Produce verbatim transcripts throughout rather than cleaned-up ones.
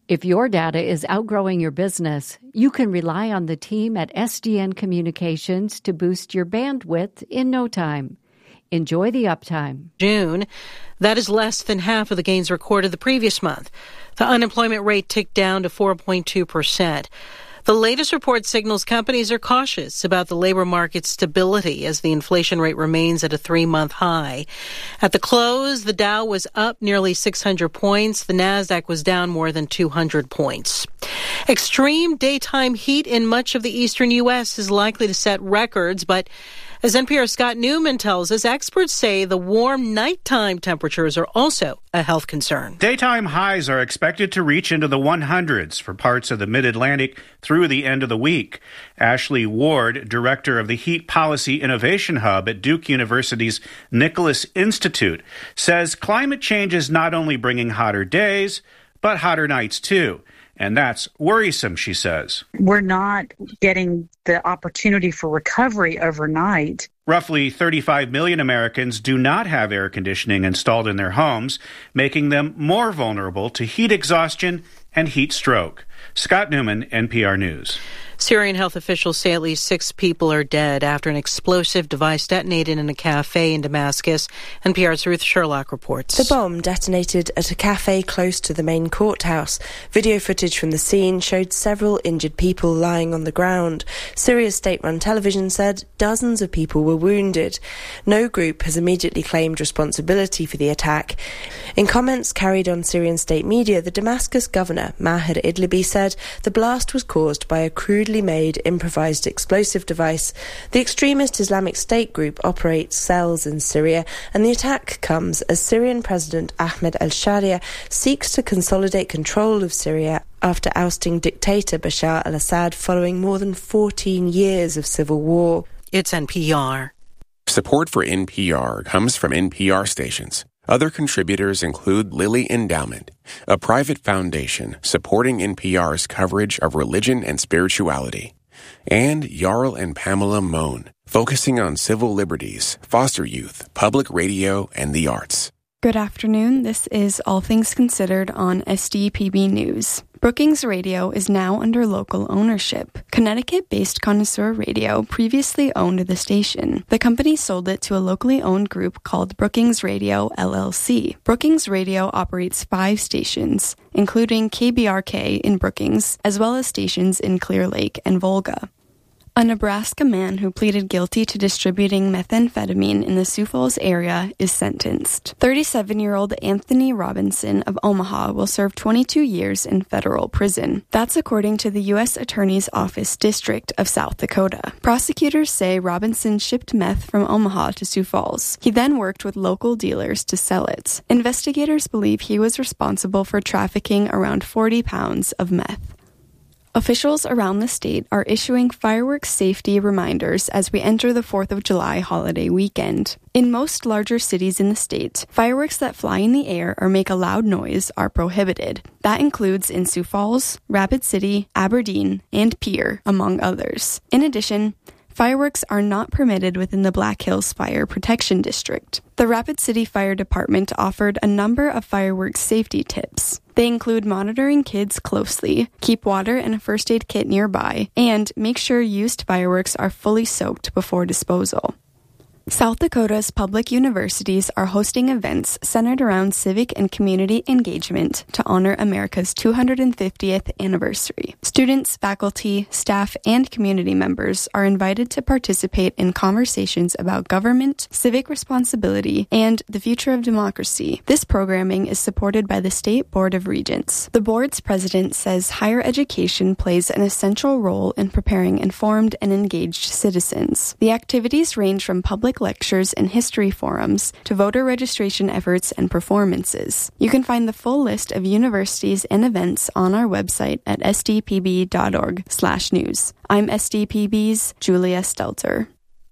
If your data is outgrowing your business, you can rely on the team at S D N Communications to boost your bandwidth in no time. Enjoy the uptime. June, that is less than half of the gains recorded the previous month. The unemployment rate ticked down to four point two percent. The latest report signals companies are cautious about the labor market's stability as the inflation rate remains at a three-month high. At the close, the Dow was up nearly six hundred points. The Nasdaq was down more than two hundred points. Extreme daytime heat in much of the eastern U S is likely to set records, but as N P R's Scott Newman tells us, experts say the warm nighttime temperatures are also a health concern. Daytime highs are expected to reach into the hundreds for parts of the mid-Atlantic through the end of the week. Ashley Ward, director of the Heat Policy Innovation Hub at Duke University's Nicholas Institute, says climate change is not only bringing hotter days, but hotter nights too. And that's worrisome, she says. We're not getting the opportunity for recovery overnight. Roughly thirty-five million Americans do not have air conditioning installed in their homes, making them more vulnerable to heat exhaustion and heat stroke. Scott Newman, N P R News. Syrian health officials say at least six people are dead after an explosive device detonated in a cafe in Damascus. N P R's Ruth Sherlock reports. The bomb detonated at a cafe close to the main courthouse. Video footage from the scene showed several injured people lying on the ground. Syria's state-run television said dozens of people were wounded. No group has immediately claimed responsibility for the attack. In comments carried on Syrian state media, the Damascus governor, Maher Idlibi, said the blast was caused by a crude made improvised explosive device. The extremist Islamic State group operates cells in Syria, and the attack comes as Syrian President Ahmed al-Sharia seeks to consolidate control of Syria after ousting dictator Bashar al-Assad following more than fourteen years of civil war. It's N P R. Support for N P R comes from N P R stations. Other contributors include Lilly Endowment, a private foundation supporting N P R's coverage of religion and spirituality, and Jarl and Pamela Mohn, focusing on civil liberties, foster youth, public radio, and the arts. Good afternoon. This is All Things Considered on S D P B News. Brookings Radio is now under local ownership. Connecticut-based Connoisseur Radio previously owned the station. The company sold it to a locally owned group called Brookings Radio, L L C. Brookings Radio operates five stations, including K B R K in Brookings, as well as stations in Clear Lake and Volga. A Nebraska man who pleaded guilty to distributing methamphetamine in the Sioux Falls area is sentenced. thirty-seven-year-old Anthony Robinson of Omaha will serve twenty-two years in federal prison. That's according to the U S Attorney's Office District of South Dakota. Prosecutors say Robinson shipped meth from Omaha to Sioux Falls. He then worked with local dealers to sell it. Investigators believe he was responsible for trafficking around forty pounds of meth. Officials around the state are issuing fireworks safety reminders as we enter the fourth of July holiday weekend. In most larger cities in the state, fireworks that fly in the air or make a loud noise are prohibited. That includes in Sioux Falls, Rapid City, Aberdeen, and Pierre, among others. In addition, fireworks are not permitted within the Black Hills Fire Protection District. The Rapid City Fire Department offered a number of fireworks safety tips. They include monitoring kids closely, keep water and a first aid kit nearby, and make sure used fireworks are fully soaked before disposal. South Dakota's public universities are hosting events centered around civic and community engagement to honor America's two hundred fiftieth anniversary. Students, faculty, staff, and community members are invited to participate in conversations about government, civic responsibility, and the future of democracy. This programming is supported by the State Board of Regents. The board's president says higher education plays an essential role in preparing informed and engaged citizens. The activities range from public lectures and history forums to voter registration efforts and performances. You can find the full list of universities and events on our website at s d p b dot org slash news. I'm S D P B's Julia Stelter.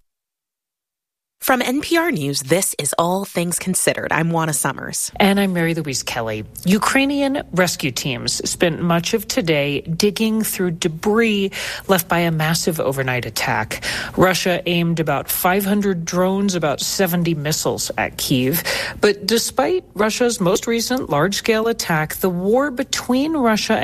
From N P R News, this is All Things Considered. I'm Juana Summers. And I'm Mary Louise Kelly. Ukrainian rescue teams spent much of today digging through debris left by a massive overnight attack. Russia aimed about five hundred drones, about seventy missiles at Kyiv. But despite Russia's most recent large-scale attack, the war between Russia